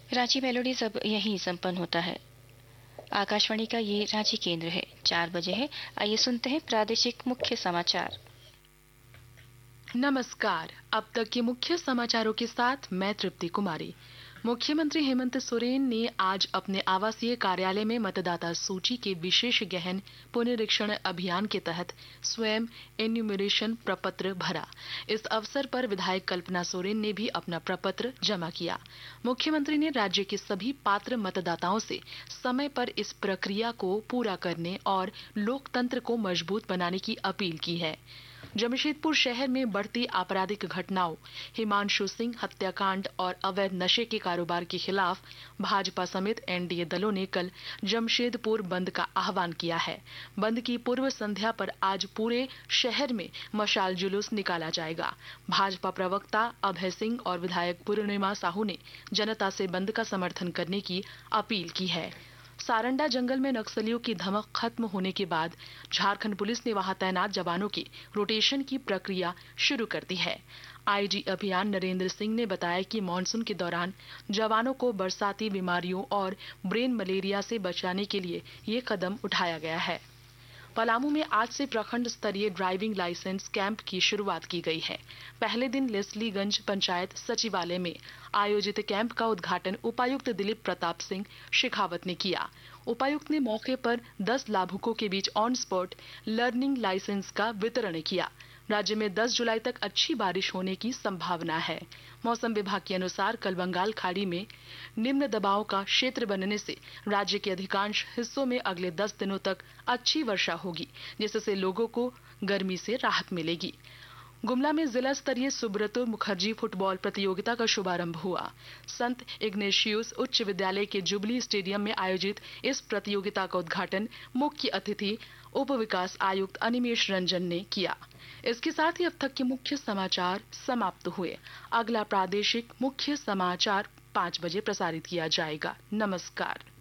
Ranchi melodies अब यहीं संपन्न होता है। आकाशवाणी का ये रांची केंद्र है। 4 बजे है। आइए सुनते हैं प्रादेशिक मुख्य समाचार। नमस्कार। अब तक के मुख्य समाचारों के साथ मैं तृप्ति कुमारी। मुख्यमंत्री हेमंत सोरेन ने आज अपने आवासीय कार्यालय में मतदाता सूची के विशेष गहन पुनरीक्षण अभियान के तहत स्वयं एन्यूमरेशन प्रपत्र भरा। इस अवसर पर विधायक कल्पना सोरेन ने भी अपना प्रपत्र जमा किया। मुख्यमंत्री ने राज्य के सभी पात्र मतदाताओं से समय पर इस प्रक्रिया को पूरा करने और लोकतंत्र को मजबूत बनाने की अपील की है। जमशेदपुर शहर में बढ़ती आपराधिक घटनाओं, हिमांशु सिंह हत्याकांड और अवैध नशे के कारोबार के खिलाफ भाजपा समेत एनडीए दलों ने कल जमशेदपुर बंद का आह्वान किया है। बंद की पूर्व संध्या पर आज पूरे शहर में मशाल जुलूस निकाला जाएगा। भाजपा प्रवक्ता अभय सिंह और विधायक पूर्णिमा साहू ने जनता से बंद का समर्थन करने की अपील की है। सारंडा जंगल में नक्सलियों की धमक खत्म होने के बाद झारखंड पुलिस ने वहां तैनात जवानों की रोटेशन की प्रक्रिया शुरू कर दी है। आईजी अभियान नरेंद्र सिंह ने बताया कि मानसून के दौरान जवानों को बरसाती बीमारियों और ब्रेन मलेरिया से बचाने के लिए ये कदम उठाया गया है। पलामू में आज से प्रखंड स्तरीय ड्राइविंग लाइसेंस कैंप की शुरुआत की गई है। पहले दिन लेस्लीगंज पंचायत सचिवालय में आयोजित कैंप का उद्घाटन उपायुक्त दिलीप प्रताप सिंह शेखावत ने किया। उपायुक्त ने मौके पर 10 लाभुकों के बीच ऑन स्पॉट लर्निंग लाइसेंस का वितरण किया। राज्य में 10 जुलाई तक अच्छी बारिश होने की संभावना है। मौसम विभाग के अनुसार कल बंगाल खाड़ी में निम्न दबाव का क्षेत्र बनने से राज्य के अधिकांश हिस्सों में अगले 10 दिनों तक अच्छी वर्षा होगी, जिससे लोगों को गर्मी से राहत मिलेगी। गुमला में जिला स्तरीय सुब्रतो मुखर्जी फुटबॉल प्रतियोगिता का शुभारंभ हुआ। संत इग्नेशियस उच्च विद्यालय के जुबली स्टेडियम में आयोजित इस प्रतियोगिता का उद्घाटन मुख्य अतिथि उप विकास आयुक्त अनिमेश रंजन ने किया। इसके साथ ही अब तक के मुख्य समाचार समाप्त हुए। अगला प्रादेशिक मुख्य समाचार 5 बजे प्रसारित किया जाएगा। नमस्कार।